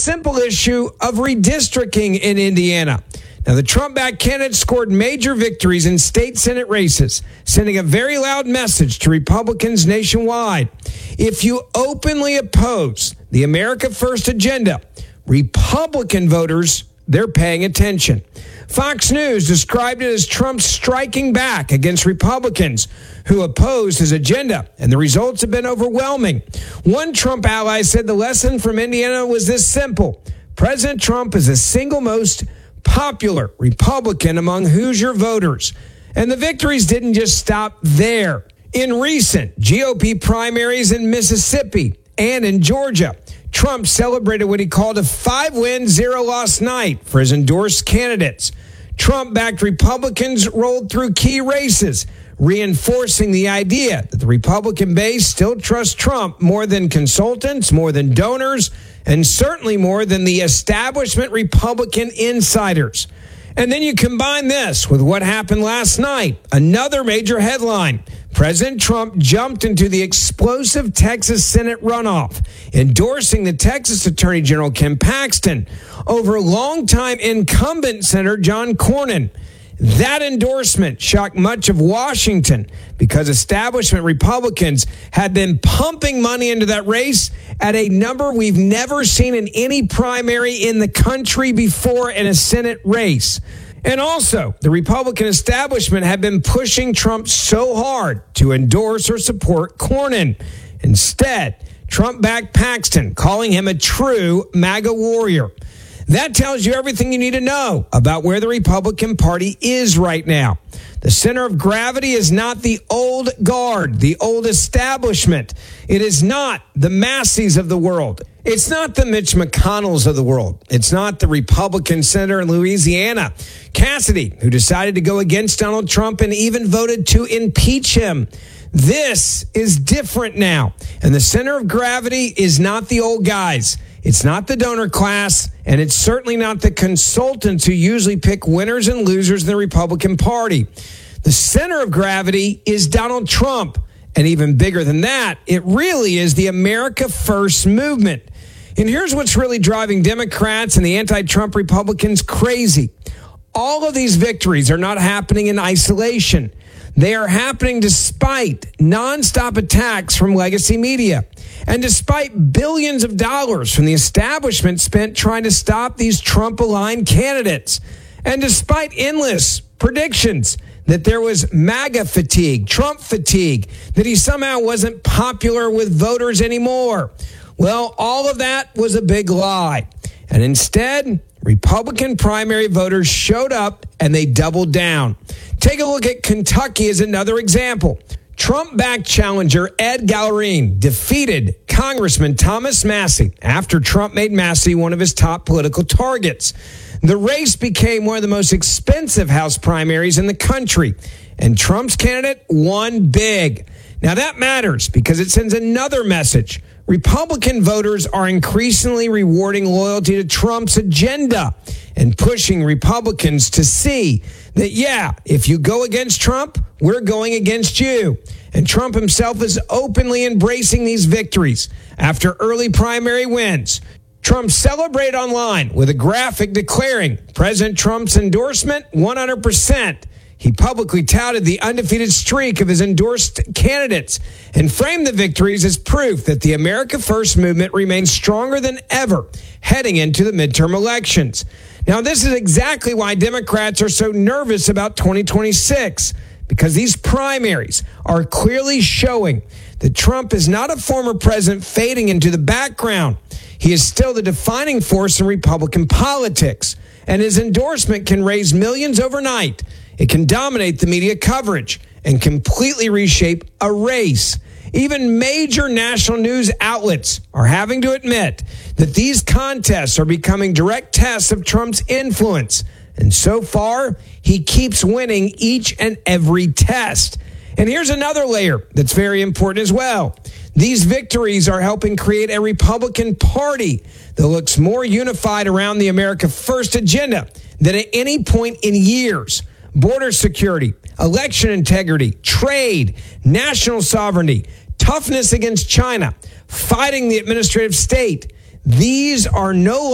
simple issue of redistricting in Indiana. Now, the Trump-backed candidate scored major victories in state Senate races, sending a very loud message to Republicans nationwide. If you openly oppose the America First agenda, Republican voters, they're paying attention. Fox News described it as Trump striking back against Republicans who opposed his agenda, and the results have been overwhelming. One Trump ally said the lesson from Indiana was this simple: President Trump is the single most popular Republican among Hoosier voters. And the victories didn't just stop there. In recent GOP primaries in Mississippi and in Georgia, Trump celebrated what he called a 5-win, 0-loss night for his endorsed candidates. Trump-backed Republicans rolled through key races, reinforcing the idea that the Republican base still trusts Trump more than consultants, more than donors, and certainly more than the establishment Republican insiders. And then you combine this with what happened last night, another major headline. President Trump jumped into the explosive Texas Senate runoff, endorsing the Texas Attorney General Ken Paxton over longtime incumbent Senator John Cornyn. That endorsement shocked much of Washington because establishment Republicans had been pumping money into that race at a number we've never seen in any primary in the country before in a Senate race. And also, the Republican establishment had been pushing Trump so hard to endorse or support Cornyn. Instead, Trump backed Paxton, calling him a true MAGA warrior. That tells you everything you need to know about where the Republican Party is right now. The center of gravity is not the old guard, the old establishment. It is not the Masseys of the world. It's not the Mitch McConnells of the world. It's not the Republican senator in Louisiana, Cassidy, who decided to go against Donald Trump and even voted to impeach him. This is different now. And the center of gravity is not the old guys. It's not the donor class, and it's certainly not the consultants who usually pick winners and losers in the Republican Party. The center of gravity is Donald Trump. And even bigger than that, it really is the America First movement. And here's what's really driving Democrats and the anti-Trump Republicans crazy. All of these victories are not happening in isolation. They are happening despite nonstop attacks from legacy media and despite billions of dollars from the establishment spent trying to stop these Trump-aligned candidates, and despite endless predictions that there was MAGA fatigue, Trump fatigue, that he somehow wasn't popular with voters anymore. Well, all of that was a big lie. And instead, Republican primary voters showed up and they doubled down. Take a look at Kentucky as another example. Trump-backed challenger Ed Gallerine defeated Congressman Thomas Massie after Trump made Massie one of his top political targets. The race became one of the most expensive House primaries in the country, and Trump's candidate won big. Now that matters because it sends another message. Republican voters are increasingly rewarding loyalty to Trump's agenda and pushing Republicans to see that, yeah, if you go against Trump, we're going against you. And Trump himself is openly embracing these victories after early primary wins. Trump celebrated online with a graphic declaring President Trump's endorsement 100%. He publicly touted the undefeated streak of his endorsed candidates and framed the victories as proof that the America First movement remains stronger than ever heading into the midterm elections. Now, this is exactly why Democrats are so nervous about 2026, because these primaries are clearly showing that Trump is not a former president fading into the background. He is still the defining force in Republican politics, and his endorsement can raise millions overnight. It can dominate the media coverage and completely reshape a race. Even major national news outlets are having to admit that these contests are becoming direct tests of Trump's influence. And so far, he keeps winning each and every test. And here's another layer that's very important as well. These victories are helping create a Republican Party that looks more unified around the America First agenda than at any point in years. Border security, election integrity, trade, national sovereignty, toughness against China, fighting the administrative state. These are no